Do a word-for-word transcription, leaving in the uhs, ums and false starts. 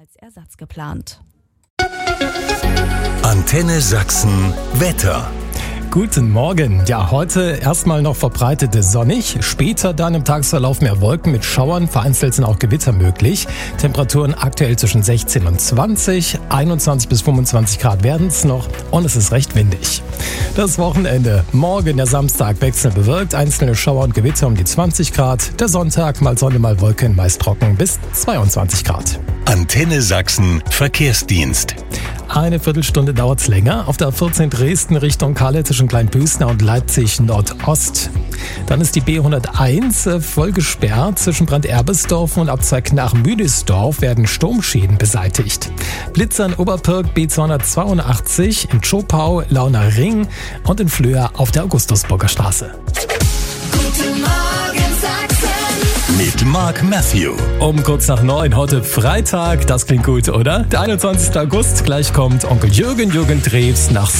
als Ersatz geplant. Antenne Sachsen Wetter. Guten Morgen. Ja, heute erstmal noch verbreitet sonnig, später dann im Tagesverlauf mehr Wolken mit Schauern, vereinzelt sind auch Gewitter möglich. Temperaturen aktuell zwischen sechzehn und zwanzig, einundzwanzig bis fünfundzwanzig Grad werden es noch und es ist recht windig. Das Wochenende, morgen der Samstag wechselnd bewölkt, einzelne Schauer und Gewitter um die zwanzig Grad, der Sonntag mal Sonne, mal Wolken, meist trocken bis zweiundzwanzig Grad. Antenne Sachsen Verkehrsdienst. Eine Viertelstunde dauert's länger. Auf der A vierzehn Dresden Richtung Kalle zwischen Kleinbüßna und Leipzig Nordost. Dann ist die B hunderteins voll gesperrt zwischen Brand-Erbesdorf und Abzweig nach Müdesdorf werden Sturmschäden beseitigt. Blitzer in Oberpirk B zweihundertzweiundachtzig, in Tschopau, Launer Ring und in Flöa auf der Augustusburger Straße. Guten Morgen Sachsen. Mit Mark Matthew. Um kurz nach neun, heute Freitag, das klingt gut, oder? Der einundzwanzigster August, gleich kommt Onkel Jürgen, Jürgen Drews nach